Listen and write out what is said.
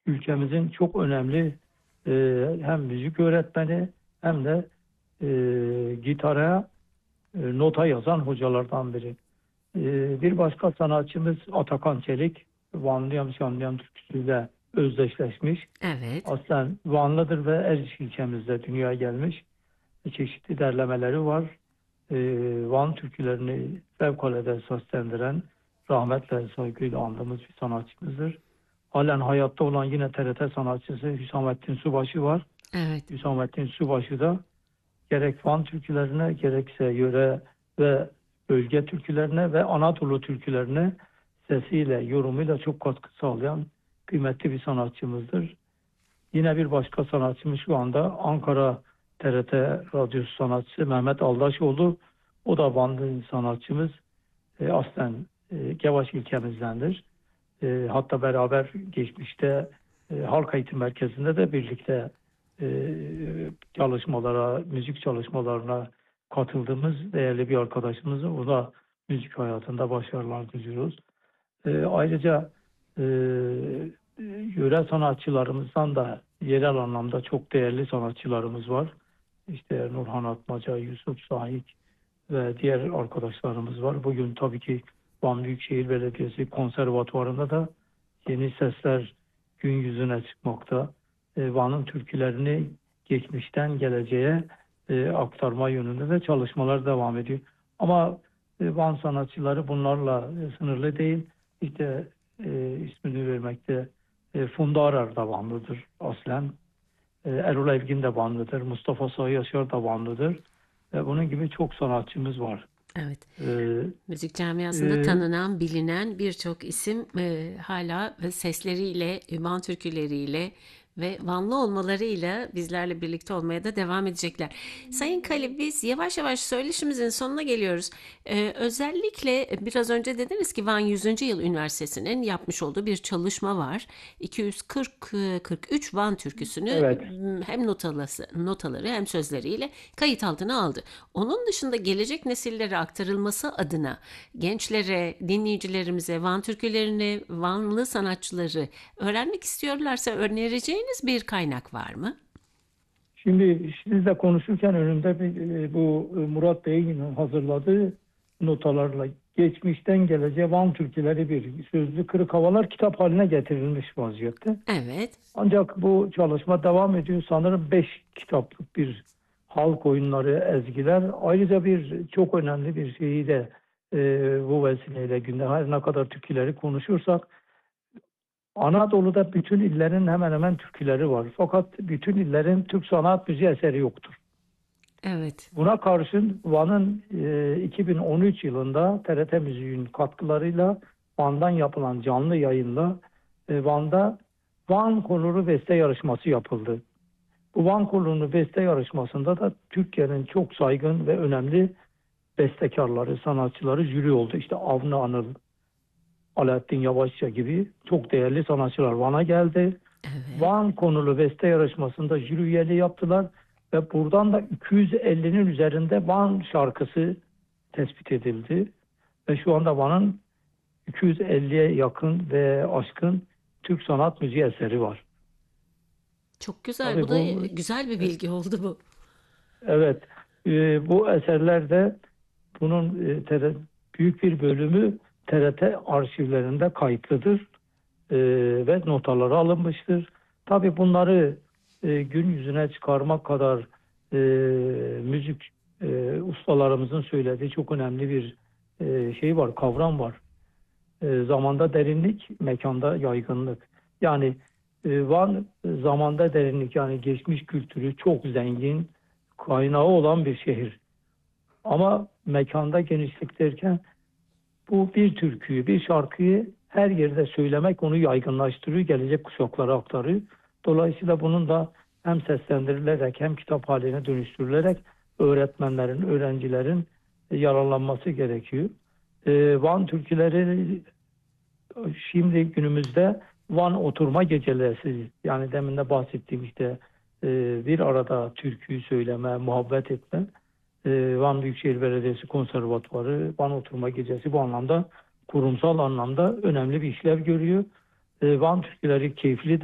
ülkemizin çok önemli hem müzik öğretmeni hem de gitara nota yazan hocalardan biri. Bir başka sanatçımız Atakan Çelik, Vanlı Yamyam türküsüyle özdeşleşmiş. Evet. Aslen Vanlıdır ve Erciş ilçemizde dünyaya gelmiş. Çeşitli derlemeleri var. Van türkülerini fevkalade seslendiren, rahmetle, saygıyla andığımız bir sanatçımızdır. Halen hayatta olan yine TRT sanatçısı Hüsamettin Subaşı var. Evet. Hüsamettin Subaşı da gerek Van türkülerine, gerekse yöre ve bölge türkülerine ve Anadolu türkülerine sesiyle, yorumuyla çok katkı sağlayan kıymetli bir sanatçımızdır. Yine bir başka sanatçımız şu anda Ankara TRT radyosu sanatçısı Mehmet Aldaşoğlu. O da Vanlı sanatçımız. Aslen Gevaş ilçemizdendir. Hatta beraber geçmişte Halk Eğitim Merkezi'nde de birlikte çalışmalara, müzik çalışmalarına katıldığımız değerli bir arkadaşımız. O da müzik hayatında başarılar diliyoruz. Ayrıca e, yöre sanatçılarımızdan da yerel anlamda çok değerli sanatçılarımız var. İşte Nurhan Atmaca, Yusuf Sahik ve diğer arkadaşlarımız var. Bugün tabii ki Van Büyükşehir Belediyesi Konservatuvarı'nda da yeni sesler gün yüzüne çıkmakta. Van'ın türkülerini geçmişten geleceğe aktarma yönünde de çalışmalar devam ediyor. Ama Van sanatçıları bunlarla sınırlı değil. İşte ismini vermekte Funda Arar da Vanlıdır aslen. Erol Evgin de Vanlıdır. Mustafa Sayı Yaşar da Vanlıdır. Bunun gibi çok sanatçımız var. Evet. E, Müzik camiasında e, tanınan, bilinen birçok isim hala sesleriyle, Van türküleriyle ve Vanlı olmalarıyla bizlerle birlikte olmaya da devam edecekler. Sayın Kali, biz yavaş yavaş söyleşimizin sonuna geliyoruz. Özellikle biraz önce dediniz ki Van 100. Yıl Üniversitesi'nin yapmış olduğu bir çalışma var. 243 Van türküsünü evet. hem notaları hem sözleriyle kayıt altına aldı. Onun dışında gelecek nesillere aktarılması adına gençlere, dinleyicilerimize Van türkülerini, Vanlı sanatçıları öğrenmek istiyorlarsa önereceğiniz bir kaynak var mı? Şimdi sizle konuşurken önümde bu Murat Bey'in hazırladığı notalarla geçmişten geleceğe Van türküleri bir sözlü kırık havalar kitap haline getirilmiş vaziyette. Evet, Ancak bu çalışma devam ediyor. Sanırım 5 kitaplık bir halk oyunları, ezgiler. Ayrıca bir çok önemli bir şeyi de bu vesileyle günde her ne kadar türküleri konuşursak Anadolu'da bütün illerin hemen hemen türküleri var. Fakat bütün illerin Türk sanat müziği eseri yoktur. evet. Buna karşın Van'ın 2013 yılında TRT Müziği'nin katkılarıyla Van'dan yapılan canlı yayınla Van'da Van Koluru Beste Yarışması yapıldı. Bu Van Koluru Beste Yarışması'nda da Türkiye'nin çok saygın ve önemli bestekarları, sanatçıları jüri oldu. İşte Avni Anıl, Alaaddin Yavaşça gibi çok değerli sanatçılar Van'a geldi. Evet. Van konulu beste yarışmasında jüri üyeliği yaptılar ve buradan da 250'nin üzerinde Van şarkısı tespit edildi. Ve şu anda Van'ın 250'ye yakın ve aşkın Türk sanat müziği eseri var. Çok güzel. Bu Tabii da bu güzel bir bilgi oldu bu. evet bu eserlerde bunun büyük bir bölümü TRT arşivlerinde kayıtlıdır. Ve notaları alınmıştır. Tabii bunları gün yüzüne çıkarmak kadar e, müzik ustalarımızın söylediği çok önemli bir şey var, kavram var. Zamanda derinlik, mekanda yaygınlık. Yani Van zamanda derinlik yani geçmiş kültürü çok zengin, kaynağı olan bir şehir. Ama mekanda genişlik derken bu bir türküyü, bir şarkıyı her yerde söylemek onu yaygınlaştırıyor, gelecek kuşaklara aktarıyor. Dolayısıyla bunun da hem seslendirilerek hem kitap haline dönüştürülerek öğretmenlerin, öğrencilerin yararlanması gerekiyor. Van türküleri şimdi günümüzde Van oturma geceleri yani demin de bahsettiğim işte bir arada türküyü söyleme, muhabbet etme. Van Büyükşehir Belediyesi Konservatuvarı, Van Oturma Gecesi bu anlamda kurumsal anlamda önemli bir işlev görüyor. Van türküleri keyifli